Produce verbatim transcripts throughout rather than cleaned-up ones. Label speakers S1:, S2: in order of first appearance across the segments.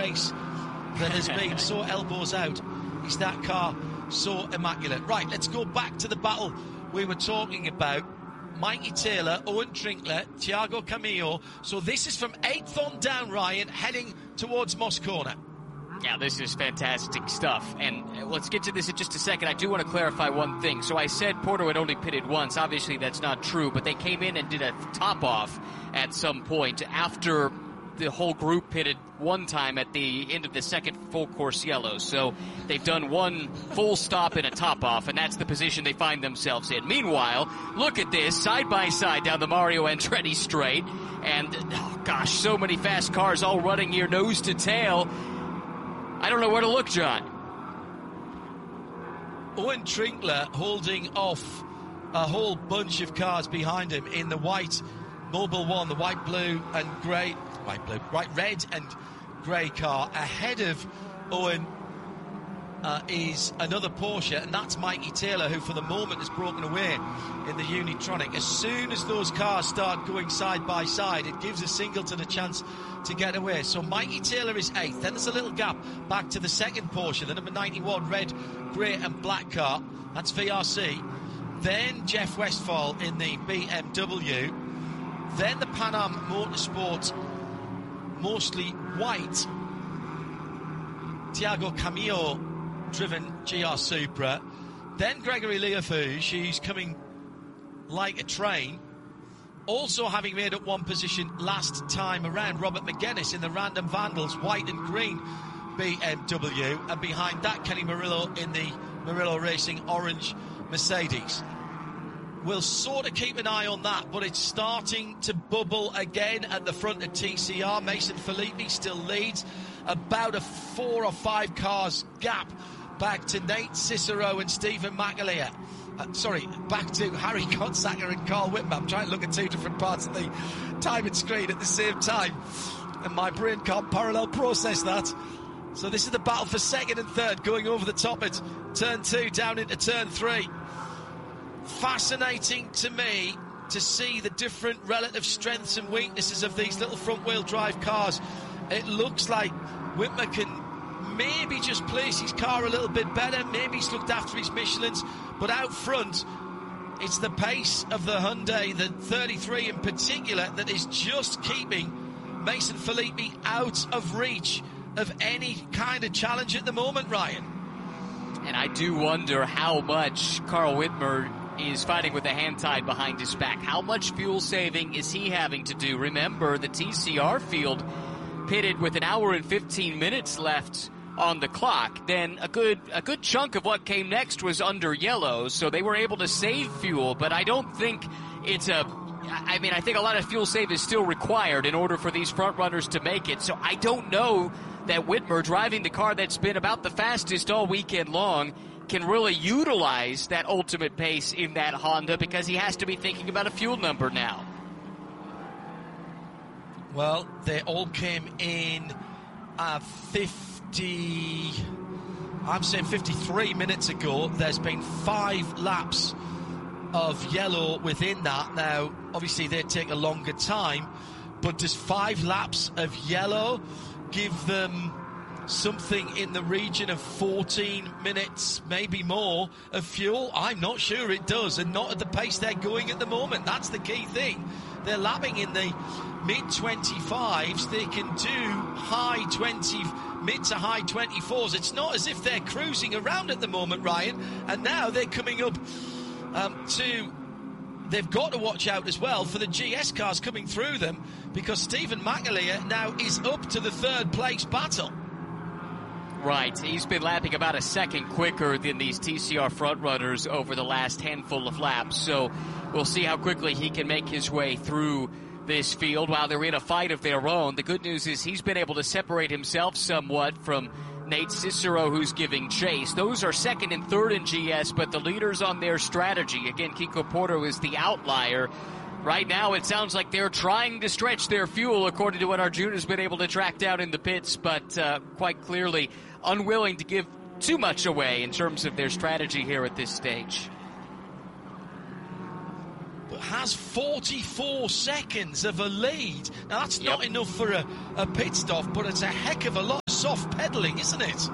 S1: race that has been so elbows out. Is that car so immaculate? Right, let's go back to the battle we were talking about. Mikey Taylor, Owen Trinkler, Thiago Camillo. So this is from eighth on down, Ryan, heading towards Moss Corner.
S2: Yeah, this is fantastic stuff. And let's get to this in just a second. I do want to clarify one thing. So I said Porto had only pitted once. Obviously, that's not true. But they came in and did a top-off at some point after the whole group pitted one time at the end of the second full-course yellow. So they've done one full stop and a top-off, and that's the position they find themselves in. Meanwhile, look at this, side-by-side down the Mario Andretti straight. And, oh gosh, so many fast cars all running here nose to tail. I don't know where to look, John.
S1: Owen Trinkler holding off a whole bunch of cars behind him in the white Mobil one, the white, blue and grey, white, blue, white, red and grey car. Ahead of Owen uh, is another Porsche, and that's Mikey Taylor, who for the moment has broken away in the Unitronic. As soon as those cars start going side by side, it gives a Singleton a chance to get away. So Mikey Taylor is eighth. Then there's a little gap back to the second Porsche, the number ninety-one red, grey and black car. That's V R C. Then Jeff Westphal in the B M W. Then the Pan Am Motorsport, mostly white, Thiago Camillo driven G R Supra. Then Gregory Leofouge, who's coming like a train. Also having made up one position last time around, Robert McGuinness in the Random Vandals white and green B M W, and behind that Kenny Murillo in the Murillo Racing orange Mercedes. We'll sort of keep an eye on that, but it's starting to bubble again at the front of T C R. Mason Filippi still leads, about a four or five cars gap back to Nate Cicero and Stephen McAleer. Uh, sorry, back to Harry Kotsacker and Carl Whitmer. I'm trying to look at two different parts of the timing screen at the same time, and my brain can't parallel process that. So this is the battle for second and third, going over the top at turn two, down into turn three. Fascinating to me to see the different relative strengths and weaknesses of these little front-wheel drive cars. It looks like Whitmer can maybe just place his car a little bit better. Maybe he's looked after his Michelins. But out front, it's the pace of the Hyundai, the thirty-three in particular, that is just keeping Mason Filippi out of reach of any kind of challenge at the moment, Ryan.
S2: And I do wonder how much Carl Whitmer is fighting with a hand tied behind his back. How much fuel saving is he having to do? Remember, the T C R field pitted with an hour and fifteen minutes left on the clock. Then a good a good chunk of what came next was under yellow, so they were able to save fuel, but I don't think it's a I mean, I think a lot of fuel save is still required in order for these front runners to make it. So I don't know that Whitmer, driving the car that's been about the fastest all weekend long, can really utilize that ultimate pace in that Honda, because he has to be thinking about a fuel number now.
S1: Well, they all came in uh, fifty, I'm saying fifty-three minutes ago. There's been five laps of yellow within that. Now, obviously, they take a longer time, but does five laps of yellow give them something in the region of fourteen minutes, maybe more, of fuel? I'm not sure it does, and not at the pace they're going at the moment. That's the key thing. They're lapping in the mid twenty-fives. They can do high twenty, mid to high twenty-fours. It's not as if they're cruising around at the moment, Ryan, and now they're coming up um, to... They've got to watch out as well for the G S cars coming through them, because Stephen McAleer now is up to the third place battle.
S2: Right, he's been lapping about a second quicker than these T C R front runners over the last handful of laps, so we'll see how quickly he can make his way through this field while they're in a fight of their own. The good news is he's been able to separate himself somewhat from Nate Cicero, who's giving chase. Those are second and third in G S, but the leaders on their strategy. Again, Kiko Porto is the outlier. Right now, it sounds like they're trying to stretch their fuel, according to what Arjuna has been able to track down in the pits, but uh, quite clearly unwilling to give too much away in terms of their strategy here at this stage.
S1: But has forty-four seconds of a lead. Now, that's not yep. enough for a, a pit stop, but it's a heck of a lot. soft pedalling, isn't it?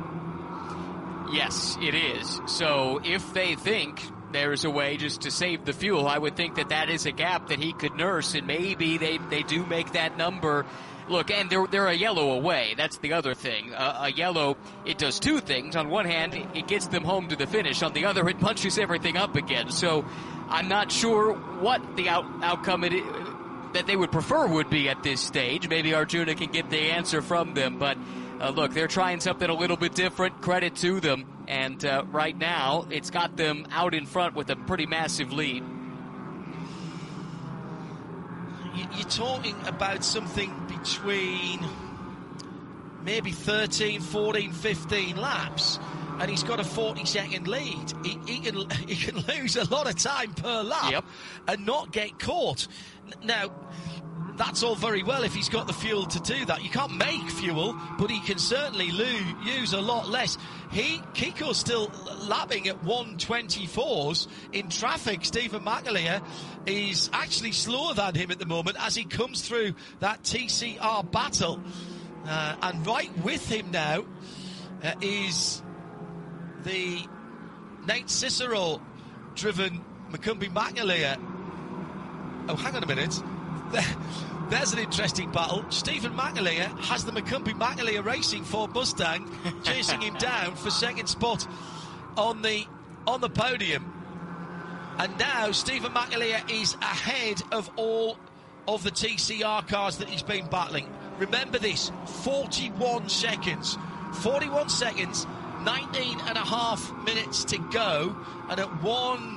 S2: Yes, it is. So if they think there's a way just to save the fuel, I would think that that is a gap that he could nurse, and maybe they, they do make that number. Look, and they're, they're a yellow away. That's the other thing. Uh, a yellow, it does two things. On one hand, it gets them home to the finish. On the other, it punches everything up again. So I'm not sure what the out, outcome it, that they would prefer would be at this stage. Maybe Arjuna can get the answer from them, but Uh, look, they're trying something a little bit different. Credit to them. And uh, right now, it's got them out in front with a pretty massive lead.
S1: You're talking about something between maybe thirteen, fourteen, fifteen laps, and he's got a forty-second lead. He, he, can, he can lose a lot of time per lap
S2: yep.
S1: and not get caught. Now, that's all very well if he's got the fuel to do that. You can't make fuel, but he can certainly lose, use a lot less. He Kiko's still lapping at one twenty-fours in traffic. Stephen McAleer is actually slower than him at the moment as he comes through that T C R battle. Uh, and right with him now uh, is the Nate Cicero-driven Macumbi McAleer. Oh, hang on a minute. There's an interesting battle. Stephen McAleer has the Macumbi McAleer Racing Ford Mustang chasing him down for second spot on the on the podium. And now Stephen McAleer is ahead of all of the T C R cars that he's been battling. Remember this, forty-one seconds. forty-one seconds, nineteen and a half minutes to go. And at one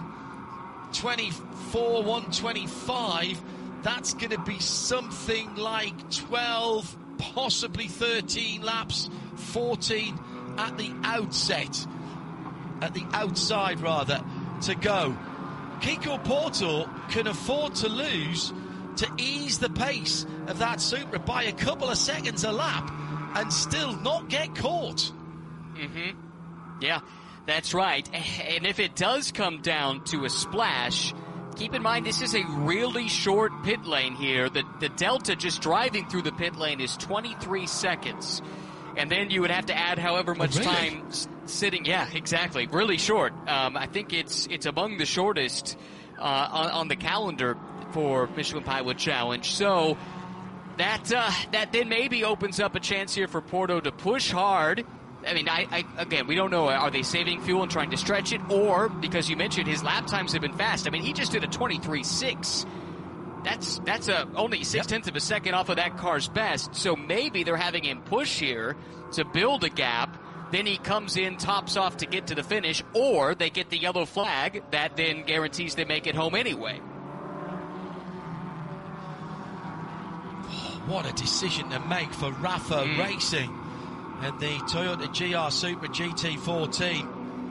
S1: twenty-four, one twenty-five, that's going to be something like twelve, possibly thirteen laps, fourteen at the outset, at the outside rather, to go. Kiko Porto can afford to lose to ease the pace of that Supra by a couple of seconds a lap and still not get caught.
S2: Mm-hmm. Yeah, that's right. And if it does come down to a splash, keep in mind, this is a really short pit lane here. The, the delta just driving through the pit lane is twenty-three seconds. And then you would have to add however much
S1: oh, really?
S2: time s- sitting. Yeah, exactly. Really short. Um, I think it's it's among the shortest uh, on, on the calendar for Michelin Pilot Challenge. So that uh, that then maybe opens up a chance here for Porto to push hard. I mean, I, I again, we don't know. Are they saving fuel and trying to stretch it? Or, because you mentioned his lap times have been fast. I mean, he just did a twenty-three six. That's that's a, only six-tenths of a second off of that car's best. So maybe they're having him push here to build a gap. Then he comes in, tops off to get to the finish. Or they get the yellow flag that then guarantees they make it home anyway.
S1: What a decision to make for Rafa mm. Racing and the Toyota G R Supra G T fourteen.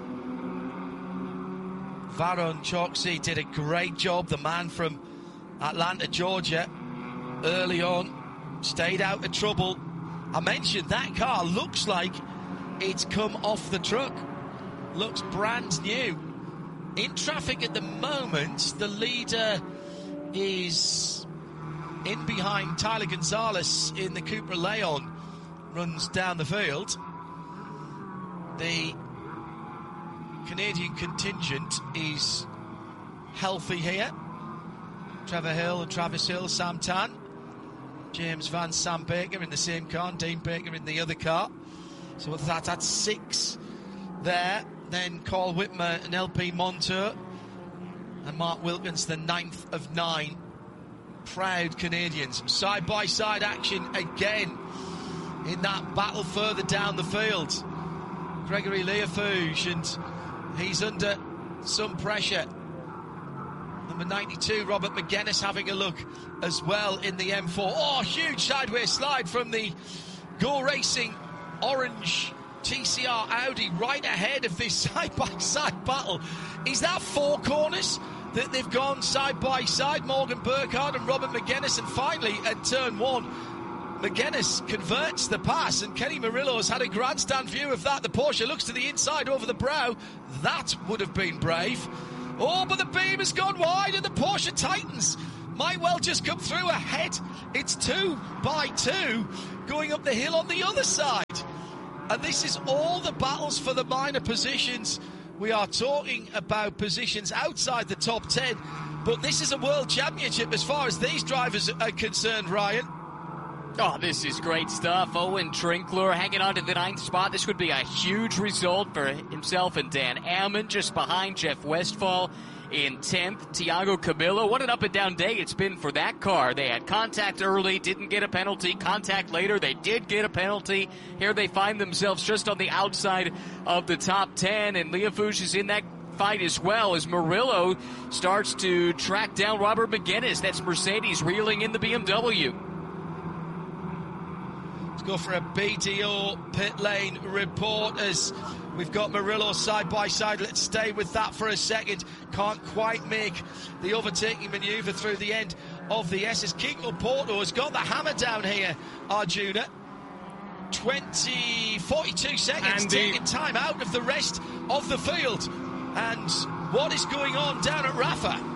S1: Varun Choksi did a great job, the man from Atlanta, Georgia, early on, stayed out of trouble. I mentioned that car looks like it's come off the truck, looks brand new. In traffic at the moment, the leader is in behind Tyler Gonzalez in the Cupra Leon. Runs down the field. The Canadian contingent is healthy here. Trevor Hill and Travis Hill, Sam Tan, James Van, Sam Baker in the same car, and Dean Baker in the other car. So that's at six there. Then Carl Whitmer and L P Montour and Mark Wilkins, the ninth of nine. Proud Canadians. Side-by-side action again in that battle further down the field. Gregory Leafouge, and he's under some pressure. Number ninety-two, Robert McGuinness, having a look as well in the M four. Oh, huge sideways slide from the Go Racing orange T C R Audi right ahead of this side-by-side battle. Is that four corners that they've gone side-by-side? Morgan Burkhardt and Robert McGuinness, and finally at turn one, McGuinness converts the pass, and Kenny Murillo has had a grandstand view of that. The Porsche looks to the inside over the brow. That would have been brave. Oh, but the beam has gone wide, and the Porsche Titans might well just come through ahead. It's two by two. going up the hill on the other side. And this is all the battles for the minor positions. We are talking about positions outside the top ten, but this is a world championship as far as these drivers are concerned, Ryan.
S2: Oh, this is great stuff. Owen Trinkler hanging on to the ninth spot. This would be a huge result for himself and Dan Ammon, just behind Jeff Westphal in tenth. Thiago Camilo, what an up and down day it's been for that car. They had contact early, didn't get a penalty. Contact later, they did get a penalty. Here they find themselves just on the outside of the top ten, and Liafouche is in that fight as well as Murillo starts to track down Robert McGuinness. That's Mercedes reeling in the B M W.
S1: Let's go for a B D O pit lane report as we've got Murillo side by side. Let's stay with that for a second. Can't quite make the overtaking manoeuvre through the end of the S. As Kiko Porto has got the hammer down here, Arjuna. twenty, forty-two seconds,
S3: Andy.
S1: taking time out of the rest of the field. And what is going on down at Rafa?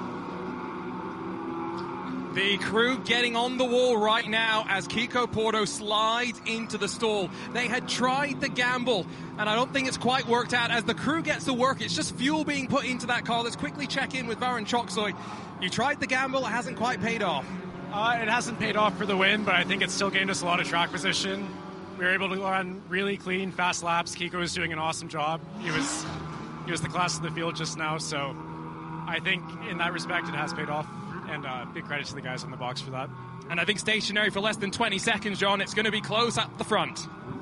S3: The crew getting on the wall right now as Kiko Porto slides into the stall. They had tried the gamble, and I don't think it's quite worked out. As the crew gets to work, it's just fuel being put into that car. Let's quickly check in with Varun Choksoy. You tried the gamble, it hasn't quite paid off.
S4: Uh, it hasn't paid off for the win, but I think it's still gained us a lot of track position. We were able to run really clean, fast laps. Kiko was doing an awesome job. He was, he was the class of the field just now, so I think in that respect it has paid off. And uh, big credit to the guys on the box for that.
S3: And I think stationary for less than twenty seconds, John. It's going to be close at the front.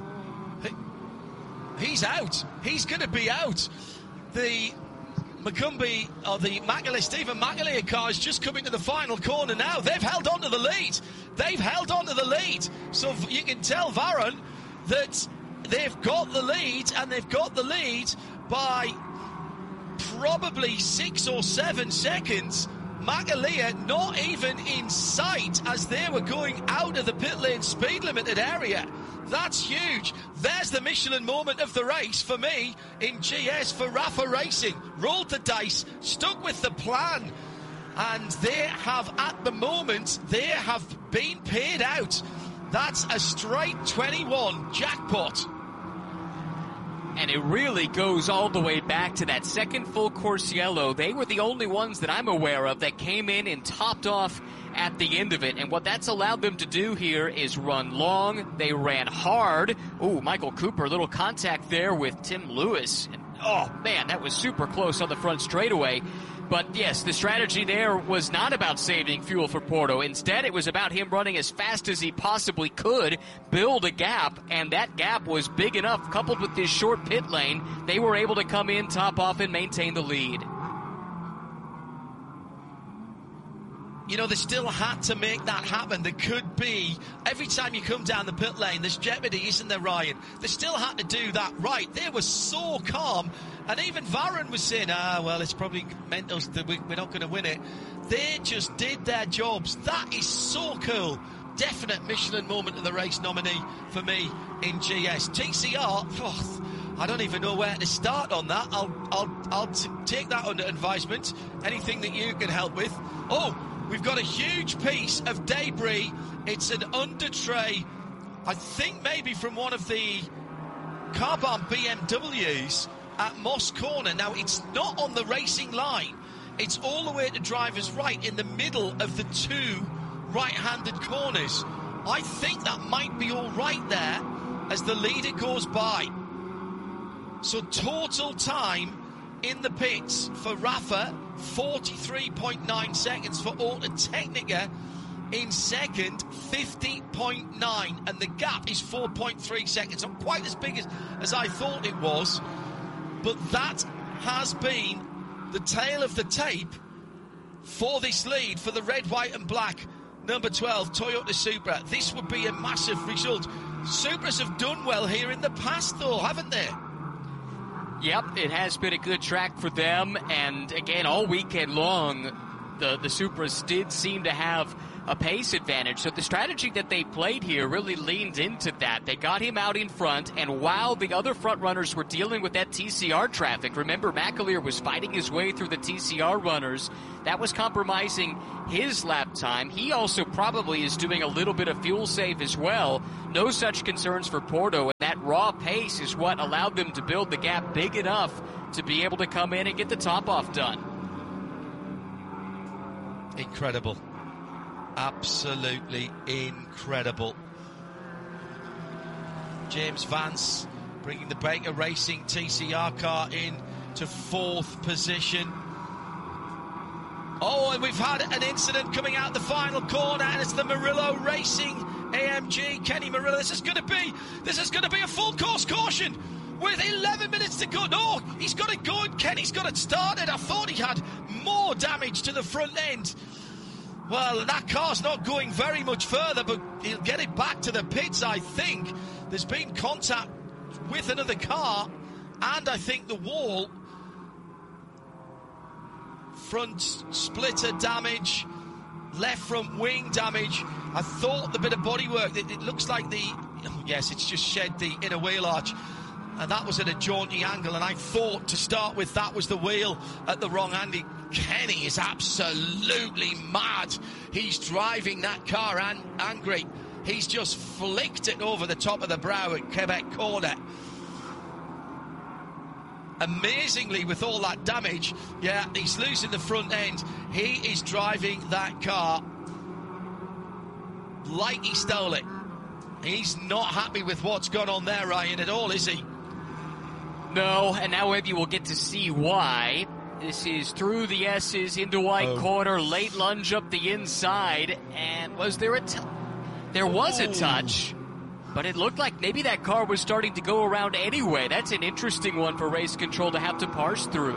S1: He's out. He's going to be out. The Macumbi, or the Macaulay, Stephen Macaulay car is just coming to the final corner now. They've held on to the lead. They've held on to the lead. So you can tell Varun that they've got the lead, and they've got the lead by probably six or seven seconds. Macaulay not even in sight as they were going out of the pit lane speed limited area. That's huge. There's the Michelin moment of the race for me in G S for Rafa Racing. Rolled the dice, stuck with the plan, and they have, at the moment, they have been paid out. That's a straight twenty-one jackpot.
S2: And it really goes all the way back to that second full course yellow. They were the only ones that I'm aware of that came in and topped off at the end of it. And what that's allowed them to do here is run long. They ran hard. Ooh, Michael Cooper, a little contact there with Tim Lewis. And, oh, man, that was super close on the front straightaway. But yes, the strategy there was not about saving fuel for Porto. Instead, it was about him running as fast as he possibly could, build a gap, and that gap was big enough, coupled with this short pit lane, they were able to come in, top off, and maintain the lead.
S1: You know, they still had to make that happen. There could be, every time you come down the pit lane, there's jeopardy, isn't there, Ryan? They still had to do that right. They were so calm. And even Varun was saying, ah, well, it's probably meant us that we, we're not going to win it. They just did their jobs. That is so cool. Definite Michelin moment of the race nominee for me in G S. T C R, oh, I don't even know where to start on that. I'll, I'll, I'll t- take that under advisement. Anything that you can help with. Oh, we've got a huge piece of debris. It's an under tray, I think maybe from one of the Carbon B M Ws at Moss Corner. Now, it's not on the racing line. It's all the way to driver's right in the middle of the two right-handed corners. I think that might be all right there as the leader goes by. So total time in the pits for Rafa, forty-three point nine seconds. For Auto Technica in second, fifty point nine, and the gap is four point three seconds. Not quite as big as, as I thought it was, but that has been the tail of the tape for this lead for the red, white and black number twelve Toyota Supra. This would be a massive result. Supras have done well here in the past though, haven't they?
S2: Yep, it has been a good track for them, and again, all weekend long, the, the Supras did seem to have a pace advantage. So the strategy that they played here really leaned into that. They got him out in front, and while the other front runners were dealing with that T C R traffic, remember McAleer was fighting his way through the T C R runners. That was compromising his lap time. He also probably is doing a little bit of fuel save as well. No such concerns for Porto, and that raw pace is what allowed them to build the gap big enough to be able to come in and get the top off done.
S1: Incredible. Absolutely incredible. James Vance bringing the Baker Racing T C R car in to fourth position. Oh, and we've had an incident coming out the final corner, and it's the Murillo Racing A M G. Kenny Murillo. This is going to be, this is going to be a full course caution with eleven minutes to go. No, he's got it going. Kenny's got it started. I thought he had more damage to the front end. Well, that car's not going very much further, but he'll get it back to the pits, I think. There's been contact with another car, and I think the wall. Front splitter damage, left front wing damage. I thought the bit of bodywork, it, it looks like the, oh yes, it's just shed the inner wheel arch. And that was at a jaunty angle, and I thought to start with that was the wheel at the wrong angle. Kenny is absolutely mad. He's driving that car and angry. He's just flicked it over the top of the brow at Quebec corner. Amazingly, with all that damage, yeah, he's losing the front end. He is driving that car like he stole it. He's not happy with what's gone on there, Ryan, at all, is he?
S2: No, and now maybe we'll get to see why. This is through the S's into white oh. corner, late lunge up the inside, and was there a t- there was oh. a touch, but it looked like maybe that car was starting to go around anyway. That's an interesting one for race control to have to parse through.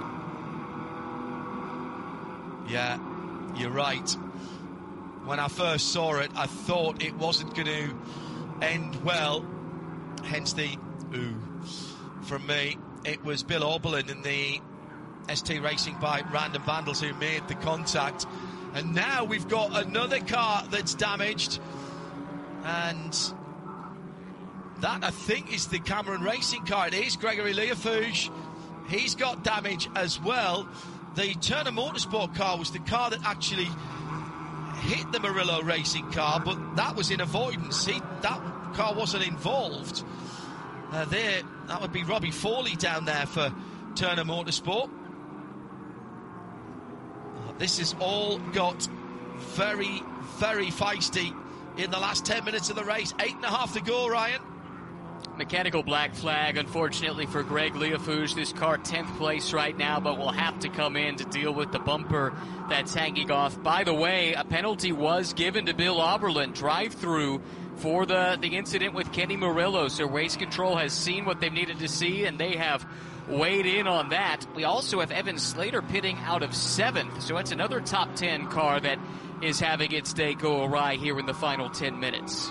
S1: Yeah, you're right. When I first saw it, I thought it wasn't going to end well, hence the ooh from me. It was Bill Oberlin in the S T Racing by Random Vandals who made the contact, and now we've got another car that's damaged, and that I think is the Cameron Racing car. It is Gregory Leofouge. He's got damage as well. The Turner Motorsport car was the car that actually hit the Murillo Racing car, but that was in avoidance. He, that car wasn't involved. Uh, there, that would be Robbie Forley down there for Turner Motorsport. This has all got very, very feisty in the last ten minutes of the race. Eight and a half to go, Ryan.
S2: Mechanical black flag, unfortunately, for Greg Leofouge. This car tenth place right now, but will have to come in to deal with the bumper that's hanging off. By the way, a penalty was given to Bill Oberlin, drive-through, for the, the incident with Kenny Murillo. So race control has seen what they've needed to see, and they have weighed in on that. We also have Evan Slater pitting out of seventh, so it's another top ten car that is having its day go awry here in the final ten minutes.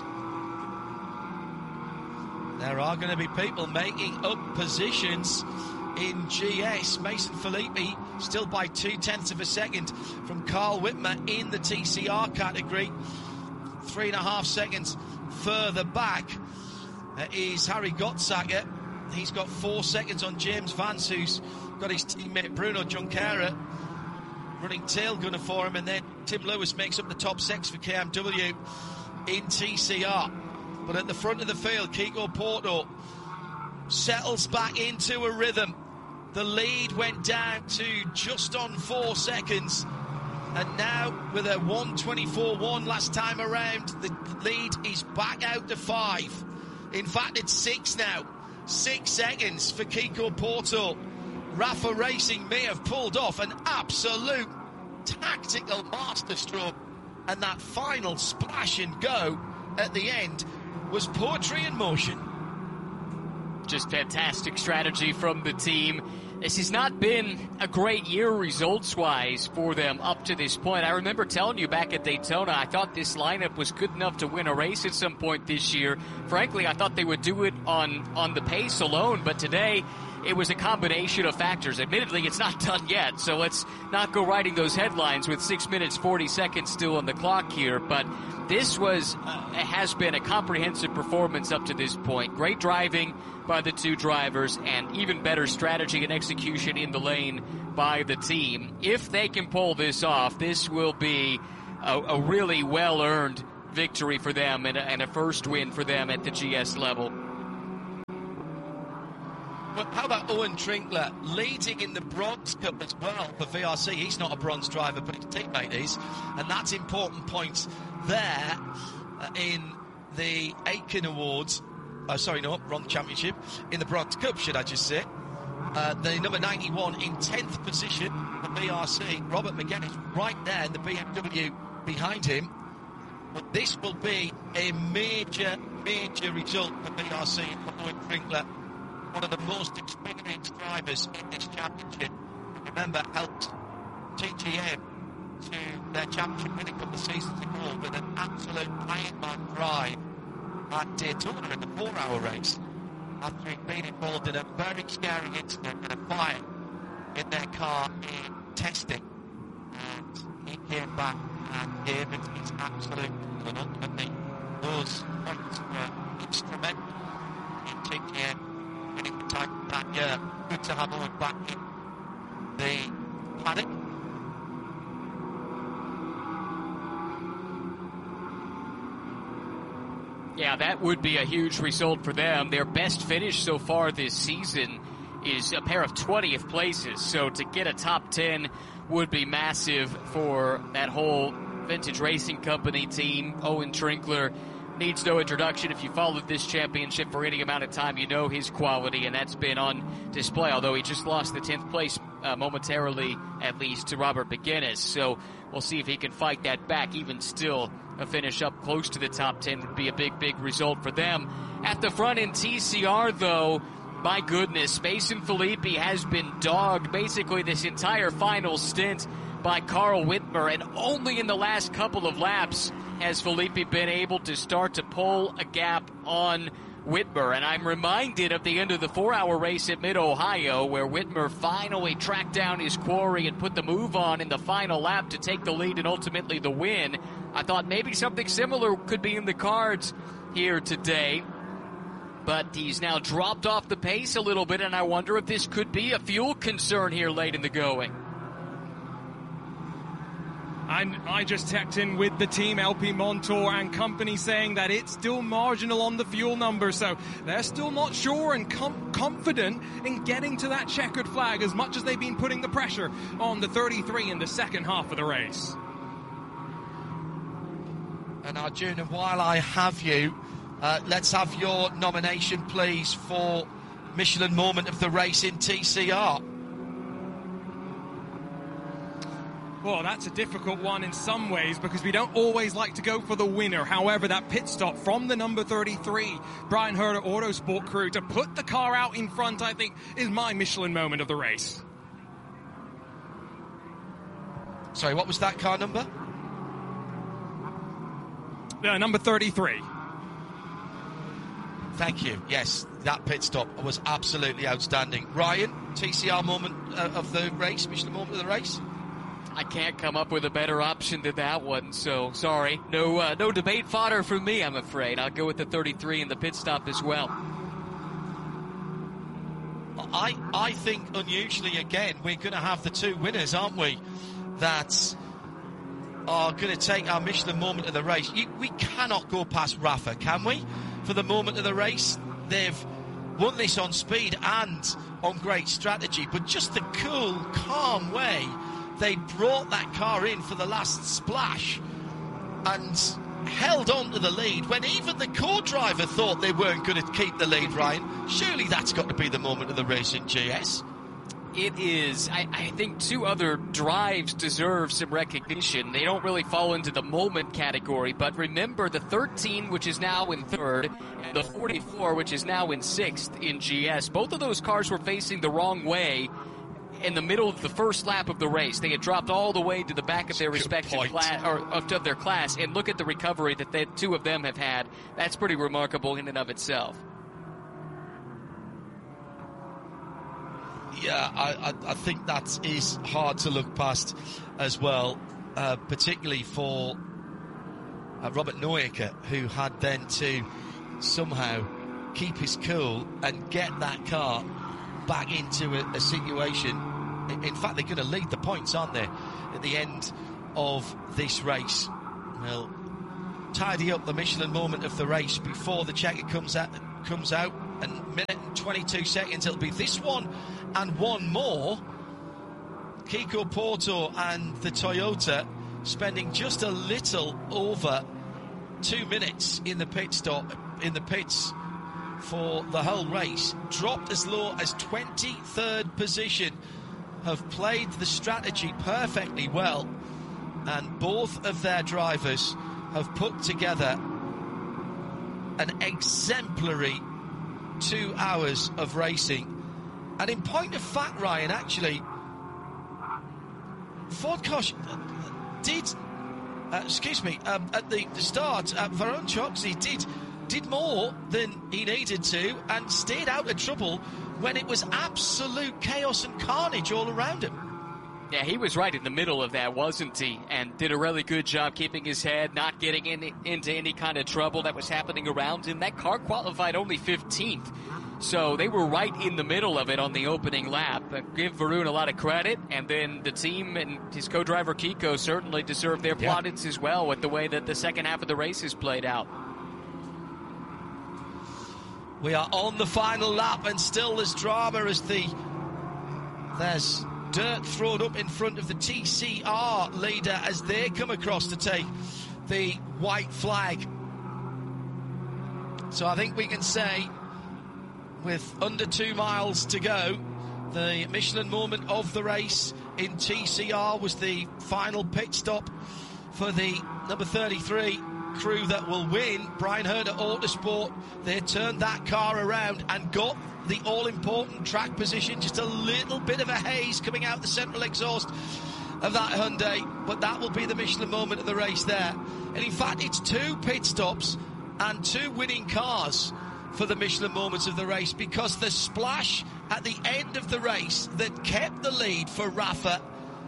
S1: There are going to be people making up positions in G S. Mason Filippi still by two-tenths of a second from Carl Whitmer in the T C R category. Three and a half seconds further back uh, is Harry Gottsacker. He's got four seconds on James Vance, who's got his teammate Bruno Junqueira running tail gunner for him, and then Tim Lewis makes up the top six for K M W in T C R. But at the front of the field, Kiko Porto settles back into a rhythm. The lead went down to just on four seconds. And now, with a one twenty-four one last time around, the lead is back out to five. In fact, it's six now. Six seconds for Kiko Porto. Rafa Racing may have pulled off an absolute tactical masterstroke. And that final splash and go at the end was poetry in motion.
S2: Just fantastic strategy from the team. this has not been a great year results-wise for them up to this point. I remember telling you back at Daytona, I thought this lineup was good enough to win a race at some point this year. Frankly, I thought they would do it on, on the pace alone, but today it was a combination of factors. Admittedly, it's not done yet, so let's not go writing those headlines with six minutes, forty seconds still on the clock here, but this was, uh, has been a comprehensive performance up to this point. Great driving by the two drivers, and even better strategy and execution in the lane by the team. If they can pull this off, this will be a, a really well-earned victory for them and a, and a first win for them at the G S level.
S1: Well, how about Owen Trinkler leading in the Bronze Cup as well for V R C? He's not a bronze driver, but his teammate is, and that's important point there uh, in the Aiken Awards. Uh, sorry, no, wrong championship. In the Bronze Cup, should I just say. Uh, the number ninety-one in tenth position for V R C, Robert McGuinness, right there in the B M W behind him. But this will be a major, major result for V R C for Owen Trinkler, one of the most experienced drivers in this championship. Remember, helped T G M to their championship win a couple of seasons ago with an absolute Ironman drive at Daytona in the four-hour race, after he'd been involved in a very scary incident and a fire in their car in testing. And he came back and gave it his absolute and ultimately those points were instrumental in T G M winning the title that year. Good to have Owen back in the paddock.
S2: Yeah, that would be a huge result for them. Their best finish so far this season is a pair of twentieth places. So to get a top ten would be massive for that whole Vintage Racing Company team. Owen Trinkler needs no introduction. If you followed this championship for any amount of time, you know his quality, and that's been on display, although he just lost the tenth place uh, momentarily, at least, to Robert McGuinness. So we'll see if he can fight that back. Even still, a finish up close to the top ten would be a big, big result for them. At the front in T C R, though, my goodness, Mason Filippi has been dogged basically this entire final stint by Carl Whitmer, and only in the last couple of laps has Filippi been able to start to pull a gap on Whitmer. And I'm reminded of the end of the four-hour race at Mid-Ohio, where Whitmer finally tracked down his quarry and put the move on in the final lap to take the lead and ultimately the win. I thought maybe something similar could be in the cards here today, but he's now dropped off the pace a little bit, and I wonder if this could be a fuel concern here late in the going.
S3: And I just checked in with the team, L P Montour and company, saying that it's still marginal on the fuel number, so they're still not sure and com- confident in getting to that checkered flag, as much as they've been putting the pressure on the thirty-three in the second half of the race.
S1: And Arjuna, while I have you, uh, let's have your nomination, please, for Michelin Moment of the Race in T C R.
S3: Well, that's a difficult one in some ways, because we don't always like to go for the winner. However, that pit stop from the number thirty-three, Brian Herter Autosport crew, to put the car out in front, I think, is my Michelin Moment of the race.
S1: Sorry, what was that car number?
S3: Uh, number thirty-three.
S1: Thank you. Yes, that pit stop was absolutely outstanding. Ryan, T C R moment uh, of the race, Michelin Moment of the race?
S2: I can't come up with a better option than that one, so sorry. No uh, no debate fodder for me, I'm afraid. I'll go with the thirty-three in the pit stop as well.
S1: I I think, unusually, again, we're going to have the two winners, aren't we, that are going to take our Michelin Moment of the race. You, we cannot go past Rafa, can we, for the moment of the race? They've won this on speed and on great strategy, but just the cool, calm way they brought that car in for the last splash and held on to the lead when even the co-driver thought they weren't going to keep the lead, Ryan. Surely that's got to be the moment of the race in G S.
S2: It is. I, I think two other drives deserve some recognition. They don't really fall into the moment category, but remember the thirteen, which is now in third, and the forty-four, which is now in sixth in G S. Both of those cars were facing the wrong way in the middle of the first lap of the race. They had dropped all the way to the back of their respective class, or of their class, and look at the recovery that the two of them have had. That's pretty remarkable in and of itself.
S1: Yeah, I, I, I think that is hard to look past as well, uh, particularly for uh, Robert Neuecker, who had then to somehow keep his cool and get that car back into a, a situation. In fact, they're going to lead the points, aren't they, at the end of this race. We'll tidy up the Michelin moment of the race before the checker comes out, comes out, and minute and twenty-two seconds it'll be this one and one more. Kiko Porto and the Toyota spending just a little over two minutes in the pit stop, in the pits for the whole race, dropped as low as twenty-third position, have played the strategy perfectly well, and both of their drivers have put together an exemplary two hours of racing. And in point of fact, Ryan, actually, Ford Kosh did, uh, excuse me, um, at the, the start, uh, Varun Choksi did did more than he needed to and stayed out of trouble when it was absolute chaos and carnage all around him.
S2: Yeah, he was right in the middle of that, wasn't he? And did a really good job keeping his head, not getting in, into any kind of trouble that was happening around him. That car qualified only fifteenth. So they were right in the middle of it on the opening lap. But give Varun a lot of credit, and then the team and his co-driver Kiko certainly deserve their
S1: yeah.
S2: plaudits as well with the way that the second half of the race has played out.
S1: We are on the final lap, and still there's drama as the there's dirt thrown up in front of the T C R leader as they come across to take the white flag. So I think we can say, with under two miles to go, the Michelin moment of the race in T C R was the final pit stop for the number thirty-three crew that will win. Brian Herder Autosport, they turned that car around and got the all-important track position. Just a little bit of a haze coming out the central exhaust of that Hyundai, but that will be the Michelin moment of the race there. And in fact, it's two pit stops and two winning cars for the Michelin moments of the race, because the splash at the end of the race that kept the lead for Rafa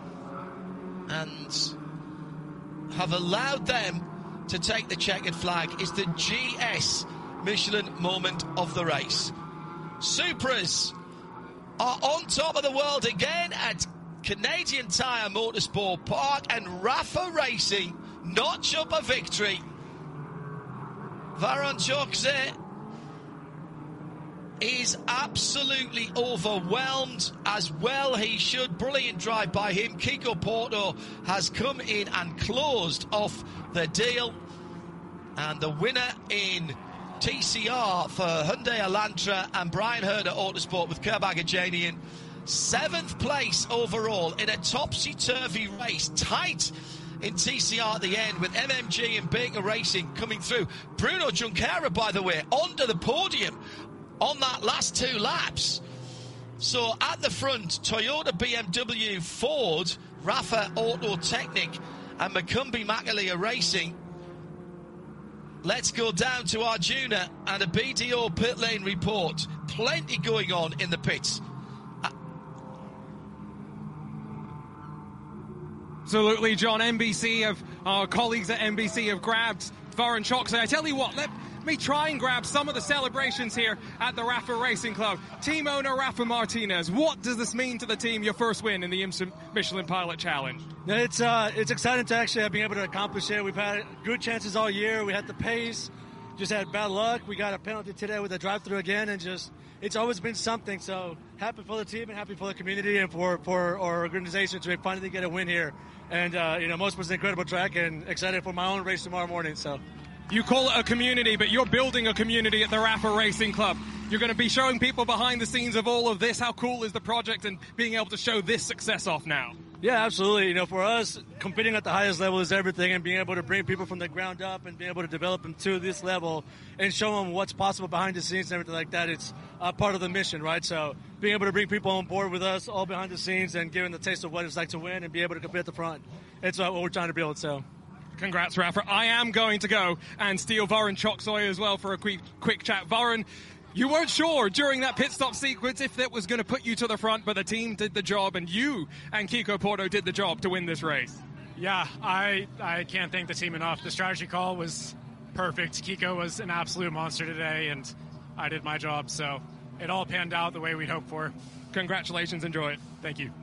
S1: and have allowed them to take the checkered flag is the G S Michelin moment of the race. Supras are on top of the world again at Canadian Tire Motorsport Park, and Rafa Racing notch up a victory. Varun Choksi is absolutely overwhelmed, as well he should. Brilliant drive by him. Kiko Porto has come in and closed off the deal, and the winner in T C R for Hyundai Elantra and Brian Herder Autosport with Kerbagajanian. Seventh place overall in a topsy-turvy race, tight in T C R at the end, with M M G and Baker Racing coming through. Bruno Junqueira, by the way, onto the podium on that last two laps. So at the front, Toyota, B M W, Ford, Rafa Auto Technic and Macumbi Makalia Racing. Let's go down to Arjuna and a B D O pit lane report. Plenty going on in the pits.
S3: Absolutely, John. N B C have, our colleagues at N B C have grabbed Varun Choksi. I tell you what, let me try and grab some of the celebrations here at the Rafa Racing Club. Team owner Rafa Martinez, what does this mean to the team, your first win in the IMSA Michelin Pilot Challenge?
S5: It's uh, it's exciting to actually have been able to accomplish it. We've had good chances all year. We had the pace, just had bad luck. We got a penalty today with a drive-through again, and just it's always been something. So happy for the team and happy for the community and for, for our organization to finally get a win here. And, uh, you know, most was an incredible track, and excited for my own race tomorrow morning. So
S3: you call it a community, but you're building a community at the Rafa Racing Club. You're going to be showing people behind the scenes of all of this. How cool is the project and being able to show this success off now?
S5: Yeah, absolutely. You know, for us, competing at the highest level is everything, and being able to bring people from the ground up and being able to develop them to this level and show them what's possible behind the scenes and everything like that, it's uh, part of the mission, right? So being able to bring people on board with us, all behind the scenes, and giving the taste of what it's like to win and be able to compete at the front. It's uh, what we're trying to build. So,
S3: congrats, Rafa. I am going to go and steal Varun Choksoy as well for a quick, quick chat. Varun, you weren't sure during that pit stop sequence if that was going to put you to the front, but the team did the job, and you and Kiko Porto did the job to win this race.
S4: Yeah, I I can't thank the team enough. The strategy call was perfect. Kiko was an absolute monster today, and I did my job, so it all panned out the way we'd hoped for.
S3: Congratulations. Enjoy it.
S4: Thank you.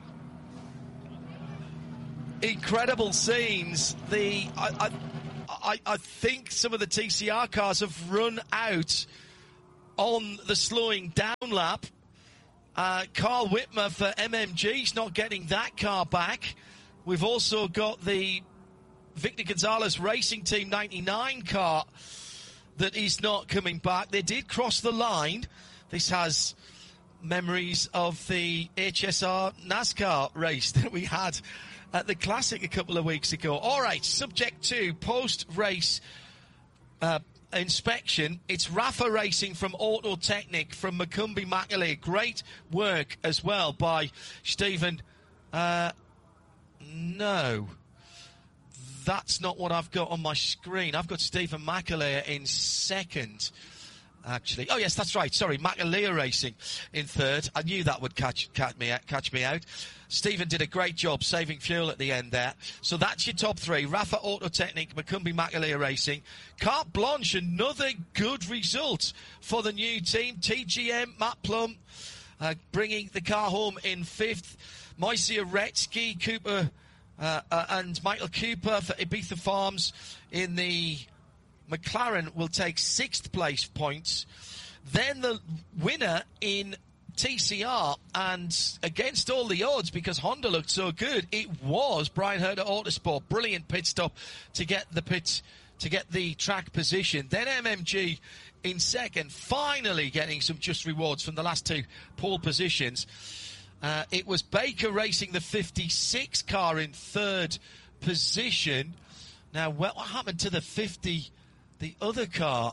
S1: Incredible scenes. The I, I, I think some of the T C R cars have run out on the slowing down lap. Uh, Carl Whitmer for M M G's not getting that car back. We've also got the Victor Gonzalez Racing Team ninety-nine car that is not coming back. They did cross the line. This has memories of the H S R NASCAR race that we had at the Classic a couple of weeks ago. All right, subject to post-race uh, inspection. It's Rafa Racing from Auto Technic from Macumbi Macaulay. Great work as well by Stephen. Uh, no, that's not what I've got on my screen. I've got Stephen Macaulay in second. Actually, oh yes, that's right. Sorry, Macaulay Racing in third. I knew that would catch catch me catch me out. Stephen did a great job saving fuel at the end there. So that's your top three: Rafa Auto Technic, Macumbi Macaulay Racing, Carte Blanche. Another good result for the new team. T G M Matt Plum uh, bringing the car home in fifth. Moise Retsky, Cooper, uh, uh, and Michael Cooper for Ibiza Farms in the McLaren will take sixth place points. Then the winner in T C R, and against all the odds because Honda looked so good, it was Brian Herter Autosport. Brilliant pit stop to get the pit, to get the track position. Then M M G in second, finally getting some just rewards from the last two pole positions. Uh, it was Baker Racing, the fifty-six car, in third position. Now, what happened to the fifty? The other car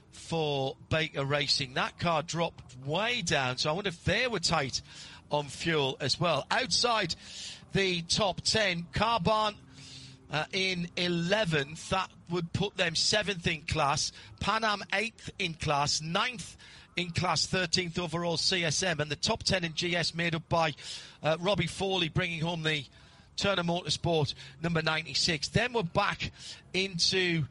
S1: for Baker Racing, that car dropped way down, so I wonder if they were tight on fuel as well. Outside the top ten, Carbahn uh, in eleventh, that would put them seventh in class. Pan Am eighth in class, ninth in class, thirteenth overall C S M, and the top ten in G S made up by uh, Robbie Foley bringing home the Turner Motorsport number ninety-six. Then we're back into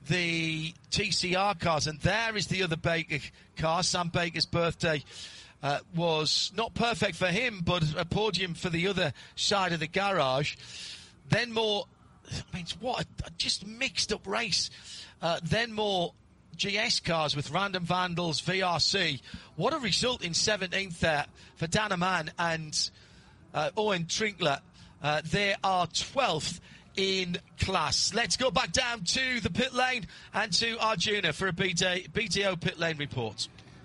S1: the T C R cars, and there is the other Baker car. Sam Baker's birthday uh, was not perfect for him, but a podium for the other side of the garage. Then more, I mean, what a, a just mixed up race. Uh, then more G S cars with Random Vandals, V R C. What a result in seventeenth there for Dan Amann and uh, Owen Trinkler. Uh, they are twelfth in class. Let's go back down to the pit lane and to Arjuna for a B T O pit lane report.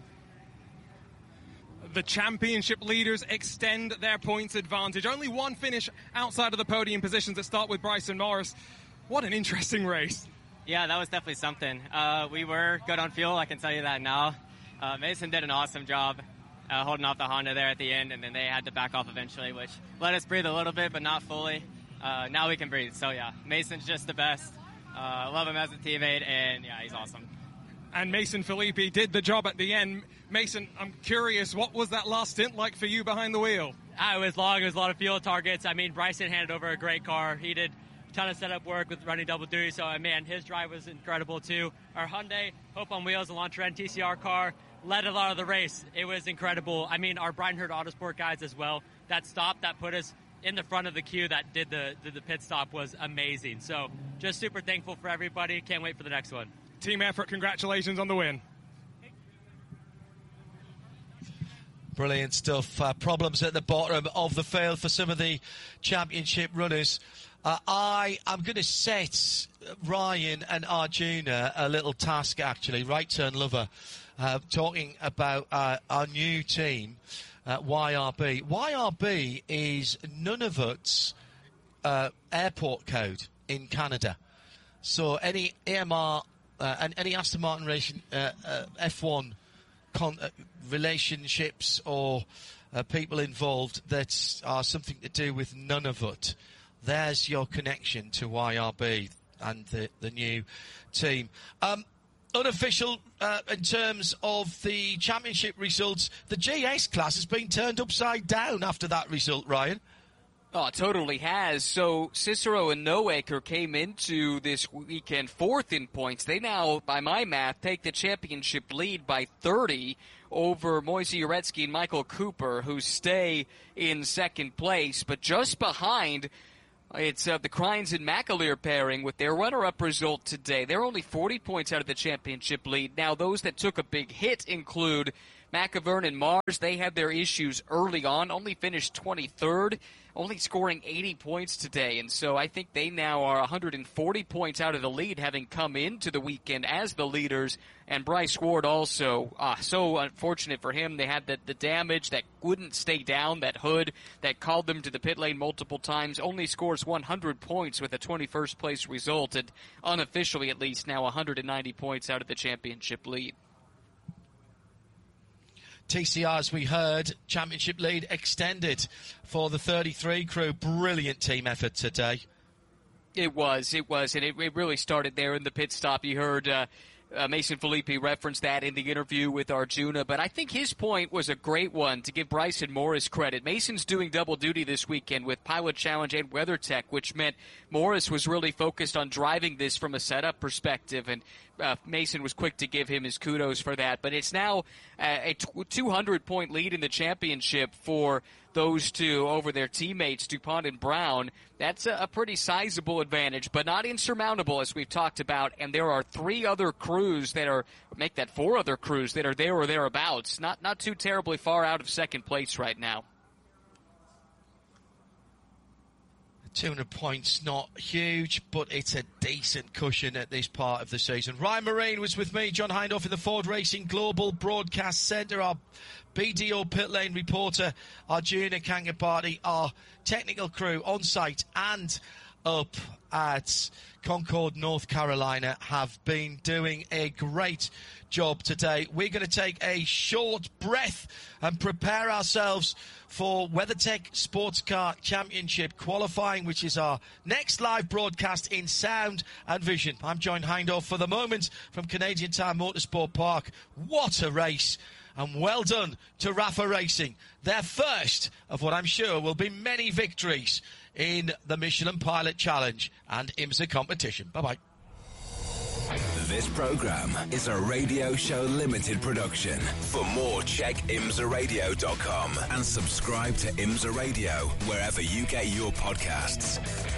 S3: The championship leaders extend their points advantage. Only one finish outside of the podium positions that start with Bryson Morris. What an interesting race.
S6: Yeah, that was definitely something. Uh, we were good on fuel, I can tell you that now. Uh, Mason did an awesome job uh, holding off the Honda there at the end, and then they had to back off eventually, which let us breathe a little bit, but not fully. Uh, now we can breathe. So, yeah, Mason's just the best. I uh, love him as a teammate, and, yeah, he's awesome.
S3: And Mason Filippi did the job at the end. Mason, I'm curious, what was that last stint like for you behind the wheel?
S6: Uh, it was long. It was a lot of fuel targets. I mean, Bryson handed over a great car. He did a ton of setup work with running double duty. So, uh, man, his drive was incredible, too. Our Hyundai Hope on Wheels, the launch Ren T C R car, led a lot of the race. It was incredible. I mean, our Brian Herter Autosport guys as well. That stop that put us in the front of the queue that did the, did the pit stop was amazing. So just super thankful for everybody. Can't wait for the next one.
S3: Team effort, congratulations on the win.
S1: Brilliant stuff. Uh, problems at the bottom of the field for some of the championship runners. Uh, I am going to set Ryan and Arjuna a little task, actually. Right Turn Lover, uh, talking about uh, our new team. Uh, Y R B. Y R B is Nunavut's uh, airport code in Canada. So any A M R uh, and any Aston Martin racing, uh, uh, F one con- uh, relationships or uh, people involved that are something to do with Nunavut. There's your connection to Y R B and the, the new team. Um, unofficial uh, in terms of the championship results, the G S class has been turned upside down after that result, Ryan.
S2: Oh, it totally has. So Cicero and Noaker came into this weekend fourth in points. They now, by my math, take the championship lead by thirty over Moisey Uretsky and Michael Cooper, who stay in second place. But just behind, it's uh, the Crines and McAleer pairing with their runner-up result today. They're only forty points out of the championship lead. Now, those that took a big hit include McAvern and Mars. They had their issues early on, only finished twenty-third, only scoring eighty points today. And so I think they now are one hundred forty points out of the lead, having come into the weekend as the leaders. And Bryce Ward also, uh, so unfortunate for him. They had the, the damage that wouldn't stay down, that hood that called them to the pit lane multiple times. Only scores one hundred points with a twenty-first place result, and unofficially at least now one hundred ninety points out of the championship lead.
S1: T C R, as we heard, championship lead extended for the thirty-three crew. Brilliant team effort today.
S2: It was, it was, and it, it really started there in the pit stop. You heard uh, uh, Mason Filippi reference that in the interview with Arjuna, but I think his point was a great one to give Bryson Morris credit. Mason's doing double duty this weekend with Pilot Challenge and WeatherTech, which meant Morris was really focused on driving this from a setup perspective, and Uh, Mason was quick to give him his kudos for that. But it's now uh, a two hundred point lead in the championship for those two over their teammates, DuPont and Brown. That's a, a pretty sizable advantage, but not insurmountable, as we've talked about. And there are three other crews that are, make that four other crews that are there or thereabouts. Not, not too terribly far out of second place right now.
S1: two hundred points, not huge, but it's a decent cushion at this part of the season. Ryan Marine was with me, John Hindhaugh, in the Ford Racing Global Broadcast Centre. Our B D O pit lane reporter, Arjuna Kangapati, our technical crew on site and up at Concord, North Carolina, have been doing a great job today. We're going to take a short breath and prepare ourselves for WeatherTech Sports Car Championship qualifying, which is our next live broadcast in sound and vision. I'm John Hindhaugh for the moment from Canadian Tire Motorsport Park. What a race! And well done to Rafa Racing. Their first of what I'm sure will be many victories in the Michelin Pilot Challenge and IMSA competition. Bye-bye.
S7: This program is a Radio Show Limited production. For more, check imsa radio dot com and subscribe to IMSA Radio wherever you get your podcasts.